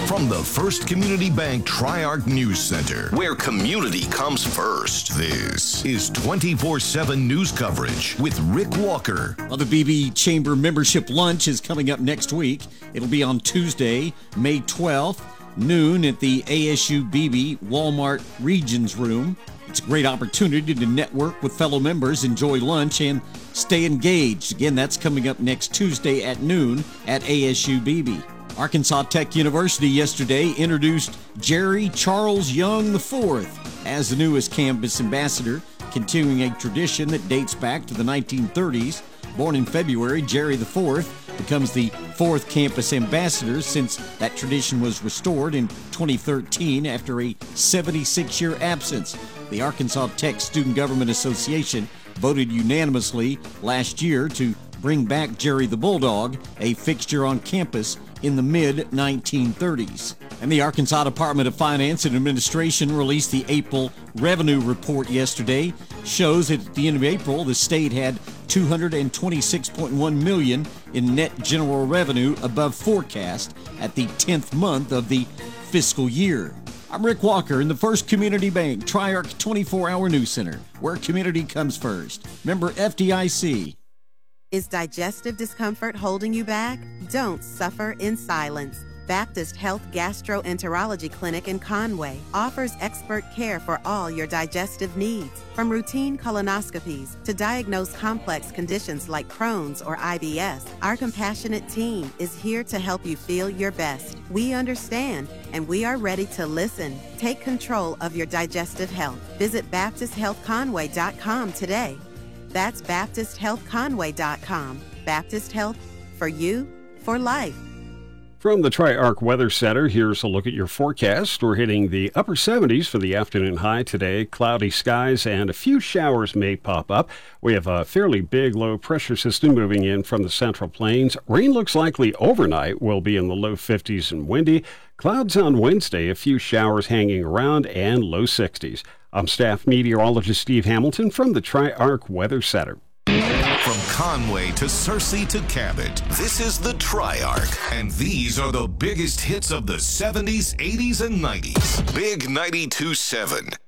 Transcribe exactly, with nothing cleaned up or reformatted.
From the First Community Bank Tri-Arc News Center, where community comes first, this is twenty-four seven news coverage with Rick Walker. Well, the B B Chamber Membership Lunch is coming up next week. It'll be on Tuesday, May twelfth, noon at the A S U B B Walmart Regions Room. It's a great opportunity to network with fellow members, enjoy lunch, and stay engaged. Again, that's coming up next Tuesday at noon at A S U B B. Arkansas Tech University yesterday introduced Jerry Charles Young the fourth as the newest campus ambassador, continuing a tradition that dates back to the nineteen thirties. Born in February, Jerry the fourth becomes the fourth campus ambassador since that tradition was restored in twenty thirteen after a seventy-six-year absence. The Arkansas Tech Student Government Association voted unanimously last year to bring back Jerry the Bulldog, a fixture on campus in the mid nineteen thirties. And the Arkansas Department of Finance and Administration released the April revenue report yesterday. Shows that at the end of April, the state had two hundred twenty-six point one million dollars in net general revenue above forecast at the tenth month of the fiscal year. I'm Rick Walker in the First Community Bank Tri-Arc twenty-four hour News Center, where community comes first. Member F D I C. Is digestive discomfort holding you back? Don't suffer in silence. Baptist Health Gastroenterology Clinic in Conway offers expert care for all your digestive needs. From routine colonoscopies to diagnose complex conditions like Crohn's or I B S, our compassionate team is here to help you feel your best. We understand, and we are ready to listen. Take control of your digestive health. Visit Baptist Health Conway dot com today. That's Baptist Health Conway dot com. Baptist Health, for you, for life. From the Tri-Arc Weather Center, here's a look at your forecast. We're hitting the upper seventies for the afternoon high today. Cloudy skies and a few showers may pop up. We have a fairly big low pressure system moving in from the Central Plains. Rain looks likely overnight. Will be in the low fifties and windy. Clouds on Wednesday, a few showers hanging around, and low sixties. I'm staff meteorologist Steve Hamilton from the Tri-Arc Weather Center. From Conway to Searcy to Cabot, this is the Tri-Arc, and these are the biggest hits of the seventies, eighties, and nineties. Big ninety-two point seven.